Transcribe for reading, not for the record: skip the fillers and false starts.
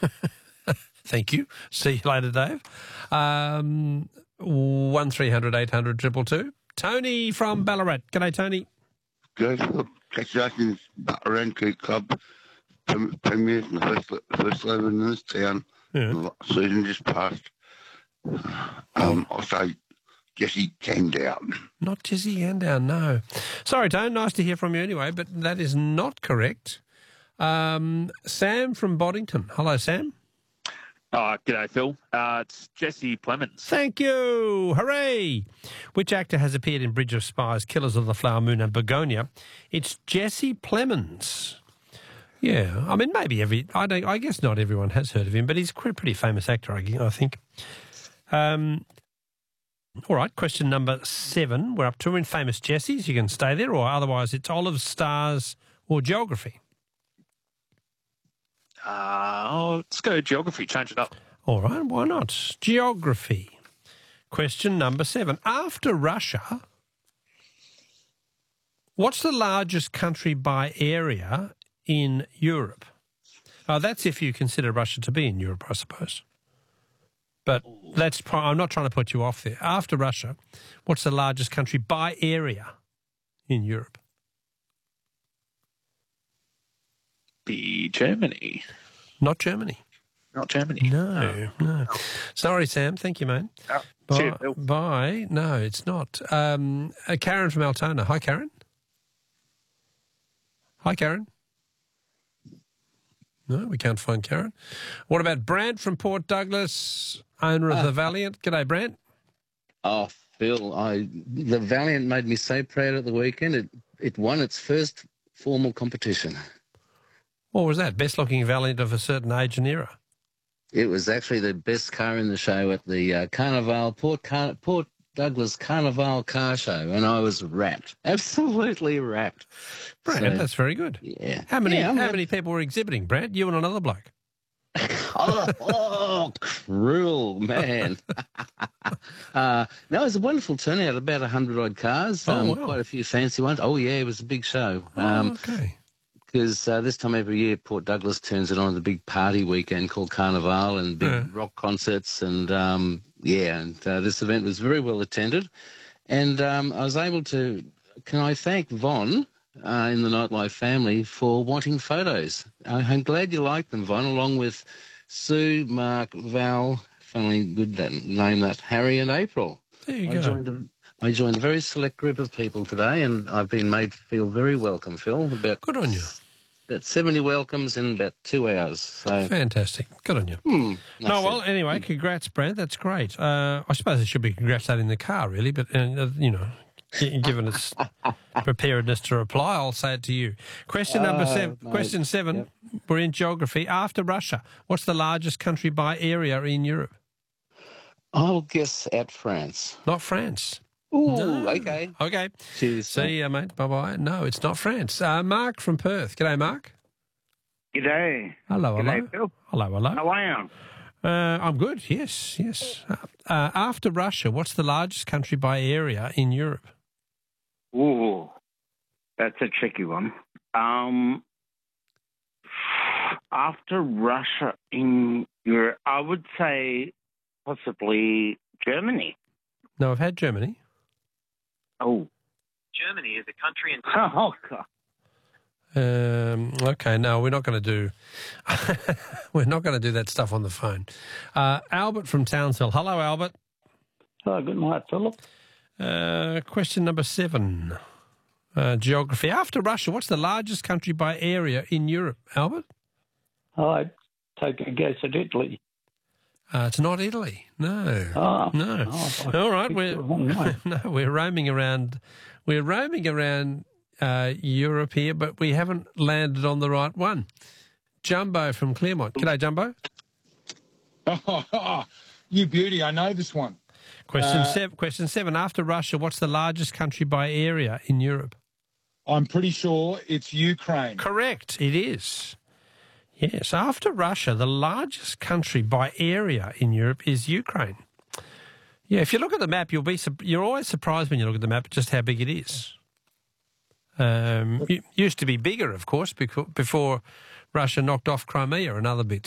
Thank you. See you later, Dave. 1300 800 222. Tony from Ballarat. G'day, Tony. Good. Congratulations, Bataranga Club premiers and the first 11 in this town. Yeah. Season just passed. I'll say Jesse Candown. Not Jesse Candown, no. Sorry, Tone. Nice to hear from you anyway, but that is not correct. Sam from Boddington. Hello, Sam. G'day, Phil. It's Jesse Plemons. Thank you. Hooray. Which actor has appeared in Bridge of Spies, Killers of the Flower Moon and Begonia? It's Jesse Plemons. Yeah, I mean, maybe I guess not everyone has heard of him, but he's a pretty famous actor, I think. All right, question number 7. We're up to in Famous Jessies. You can stay there, or otherwise it's olives, stars, or geography. Let's go geography. Change it up. All right, why not? Geography. Question number 7. After Russia, what's the largest country by area in Europe? That's if you consider Russia to be in Europe, I suppose. But I'm not trying to put you off there. After Russia, what's the largest country by area in Europe? Be Germany. Not Germany. Not Germany. No. Sorry, Sam. Thank you, mate. Cheers, Phil. Bye. No, it's not. Karen from Altona. Hi, Karen. Hi, Karen. No, we can't find Karen. What about Brant from Port Douglas, owner of the Valiant? G'day, Brant. Oh, Phil, the Valiant made me so proud at the weekend. It won its first formal competition. What was that? Best-looking Valiant of a certain age and era? It was actually the best car in the show at the Port Douglas Carnival Car Show, and I was rapt, absolutely rapt. Brad, that's very good. Yeah. How many people were exhibiting, Brad? You and another bloke? Cruel, man. No, it was a wonderful turnout, about 100-odd cars, quite a few fancy ones. Oh, yeah, it was a big show. Okay. Because this time every year, Port Douglas turns it on the big party weekend called Carnival and big rock concerts. And, this event was very well attended. And I was able to, can I thank Von in the Nightlife family for wanting photos. I'm glad you liked them, Von, along with Sue, Mark, Val, finally good name that, Harry and April. There you go. I joined a very select group of people today, and I've been made to feel very welcome, Phil. Good on you. About 70 welcomes in about 2 hours. So. Fantastic. Good on you. Anyway, congrats, Brad. That's great. I suppose it should be congratulating the car, really, but, given its preparedness to reply, I'll say it to you. Question number 7. Mate. Question 7. Yep. We're in geography. After Russia, what's the largest country by area in Europe? I'll guess at France. Not France. Ooh, no. Okay. Okay. Cheers. See you, mate. Bye-bye. No, it's not France. Mark from Perth. G'day, Mark. G'day. Hello. G'day, Phil. Hello. How are you? I'm good, yes. After Russia, what's the largest country by area in Europe? Ooh, that's a tricky one. After Russia in Europe, I would say possibly Germany. No, I've had Germany. Oh. Germany is a country in... Oh, God. Okay, no, we're not going to do that stuff on the phone. Albert from Townsville. Hello, Albert. Hello, good night, Philip. Question number 7. Geography. After Russia, what's the largest country by area in Europe, Albert? I'd take a guess at Italy. It's not Italy. No. No. All right. We're roaming around. We're roaming around Europe here, but we haven't landed on the right one. Jumbo from Claremont. G'day, Jumbo. You beauty. I know this one. Question 7. After Russia, what's the largest country by area in Europe? I'm pretty sure it's Ukraine. Correct. It is. Yes. After Russia, the largest country by area in Europe is Ukraine. Yeah. If you look at the map, you're always surprised when you look at the map just how big it is. It used to be bigger, of course, before Russia knocked off Crimea and other bits.